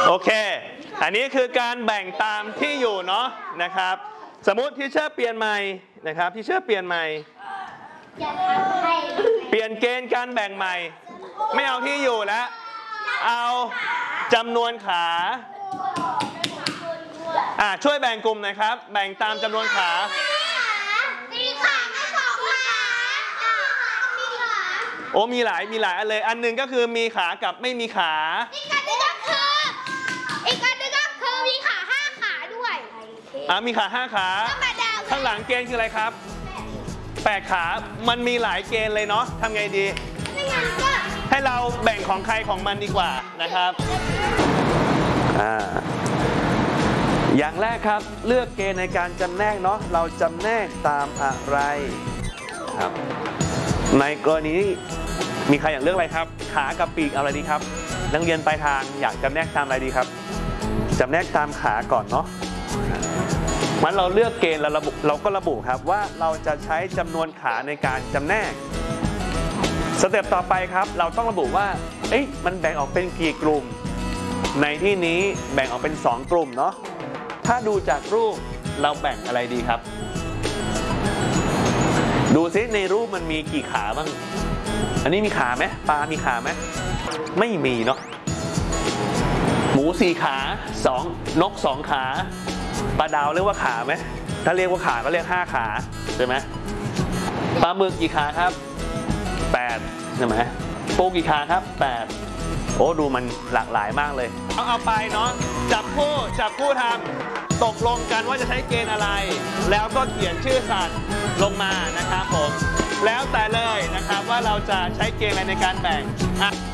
โอเคอันนี้คือการแบ่งตามที่อยู่เนาะนะครับสมมุติที่เชื่อเปลี่ยนใหม่นะครับที่เชื่อเปลี่ยนใหม่เปลี่ยนเกณฑ์การแบ่งใหม่ไม่เอาที่อยู่แล้วเอาจำนวนขาช่วยแบ่งกลุ่มหน่อยครับแบ่งตามจำนวนขามีขา2 ขาโอ้มีหลายอันเลยอันหนึ่งก็คือมีขากับไม่มีขาอีกอันหนึ่งก็คือมีขา5 ขาด้วยมีขา5 ขาข้างหลังเกณฑ์คืออะไรครับ8 ขามันมีหลายเกณฑ์เลยเนาะทำไงดีให้เราแบ่งของใครของมันดีกว่านะครับอย่างแรกครับเลือกเกณฑ์ในการจำแนกเนาะเราจำแนกตามอะไรครับในกรณีมีใครอยากเลือกอะไรครับขากับปีกอะไรดีครับนักเรียนปลายทางอยากจำแนกตามอะไรดีครับจำแนกตามขาก่อนเนาะมันเราเลือกเกณฑ์เราก็ระบุครับว่าเราจะใช้จำนวนขาในการจำแนกสเต็ปต่อไปครับเราต้องระบุว่ามันแบ่งออกเป็นกี่กลุ่มในที่นี้แบ่งออกเป็น2 กลุ่มเนาะถ้าดูจากรูปเราแบ่งอะไรดีครับดูซิในรูปมันมีกี่ขาบ้างอันนี้มีขาไหมปลามีขาไหมไม่มีเนาะหมู4 ขานก2 ขาปลาดาวเรียกว่าขาไหมถ้าเรียกว่าขาก็เรียก5 ขาใช่ไหมปลาหมึกกี่ขาครับ8ใช่ไหมปูกี่ขาครับ8โอ้ดูมันหลากหลายมากเลยเอาไปเนาะจับคู่ทำตกลงกันว่าจะใช้เกณฑ์อะไรแล้วก็เขียนชื่อสัตว์ลงมานะครับผมแล้วแต่เลยนะครับว่าเราจะใช้เกณฑ์อะไรในการแบ่ง